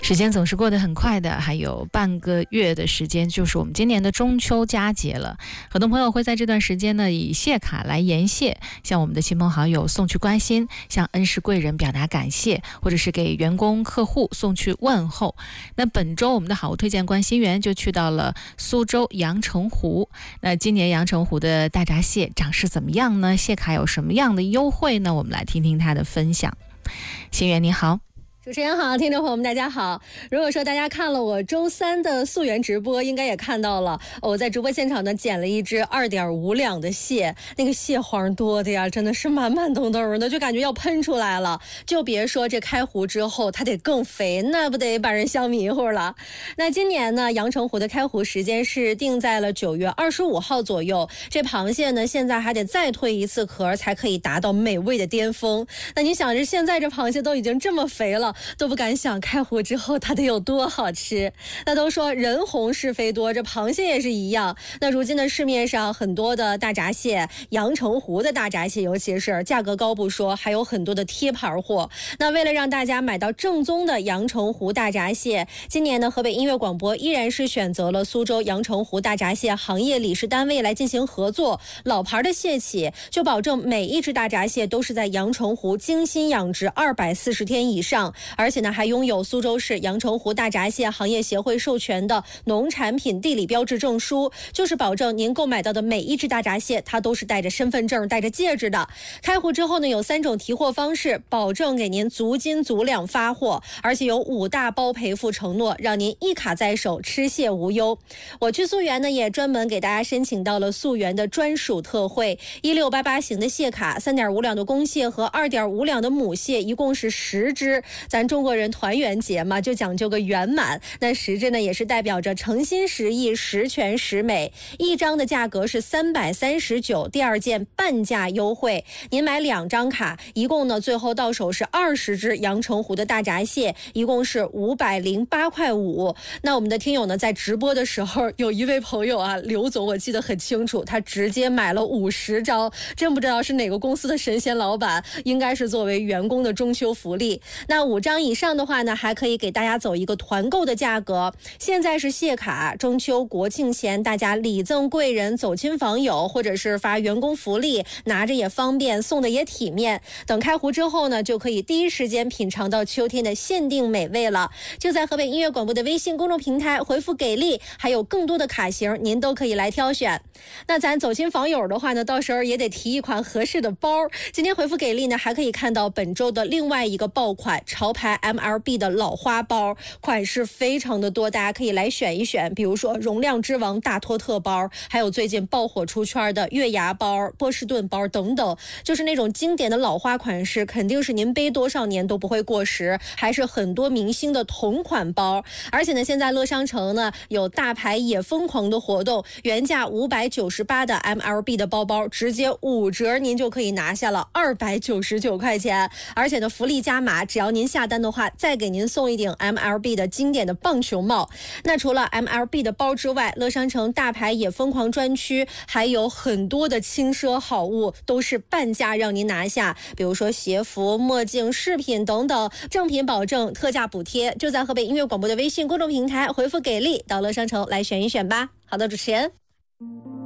时间总是过得很快的，还有半个月的时间就是我们今年的中秋佳节了。很多朋友会在这段时间呢以谢卡来言谢，向我们的亲朋好友送去关心，向恩师贵人表达感谢，或者是给员工客户送去问候。那本周我们的好物推荐官心源就去到了苏州阳澄湖。那今年阳澄湖的大闸蟹长势怎么样呢？谢卡有什么样的优惠呢？我们来听听他的分享。心源你好。 主持人好，听众朋友们大家好。如果说大家看了我周三的溯源直播，应该也看到了，我在直播现场呢捡了一只2.5两的蟹，那个蟹黄多的呀，真的是满满登登的，就感觉要喷出来了。就别说这开湖之后它得更肥，那不得把人笑迷糊了。那今年呢，阳澄湖的开湖时间是定在了9月25号左右。这螃蟹呢，现在还得再蜕一次壳才可以达到美味的巅峰。那你想着现在这螃蟹都已经这么肥了，都不敢想开湖之后它得有多好吃。那都说人红是非多，这螃蟹也是一样。那如今的市面上很多的大闸蟹，阳澄湖的大闸蟹尤其是价格高不说，还有很多的贴牌货。那为了让大家买到正宗的阳澄湖大闸蟹，今年呢，河北音乐广播依然是选择了苏州阳澄湖大闸蟹行业理事单位来进行合作。老牌的蟹企就保证每一只大闸蟹都是在阳澄湖精心养殖240天以上，而且呢，还拥有苏州市阳澄湖大闸蟹行业协会授权的农产品地理标志证书，就是保证您购买到的每一只大闸蟹，它都是带着身份证、带着戒指的。开湖之后呢，有3种提货方式，保证给您足斤足两发货，而且有5大包赔付承诺，让您一卡在手，吃蟹无忧。我去溯源呢，也专门给大家申请到了溯源的专属特惠，1688型的蟹卡，3.5两的公蟹和2.5两的母蟹，一共是10只。咱中国人团圆节嘛，就讲究个圆满。那10只呢，也是代表着诚心实意、十全十美。一张的价格是339，第二件半价优惠。您买2张卡，一共呢最后到手是20只阳澄湖的大闸蟹，一共是508块5。那我们的听友呢，在直播的时候，有一位朋友啊，刘总，我记得很清楚，他直接买了50张，真不知道是哪个公司的神仙老板，应该是作为员工的中秋福利。那5张以上的话呢，还可以给大家走一个团购的价格。现在是蟹卡，中秋国庆前大家礼赠贵人、走亲访友，或者是发员工福利，拿着也方便，送的也体面。等开湖之后呢，就可以第一时间品尝到秋天的限定美味了。就在河北音乐广播的微信公众平台回复给力，还有更多的卡型您都可以来挑选。那咱走亲访友的话呢，到时候也得提一款合适的包。今天回复给力呢，还可以看到本周的另外一个爆款潮牌 MLB 的老花包，款式非常的多，大家可以来选一选。比如说容量之王大托特包，还有最近爆火出圈的月牙包、波士顿包等等，就是那种经典的老花款式，肯定是您背多少年都不会过时，还是很多明星的同款包。而且呢，现在乐商城呢有大牌也疯狂的活动，原价598的 MLB 的包包直接5折，您就可以拿下了299块钱。而且呢，福利加码，只要您下单的话，再给您送一顶 MLB 的经典的棒球帽。那除了 MLB 的包之外，乐商城大牌也疯狂专区还有很多的轻奢好物，都是半价让您拿下。比如说鞋服、墨镜、饰品等等，正品保证，特价补贴。就在河北音乐广播的微信公众平台回复给力，到乐商城来选一选吧。好的，主持人。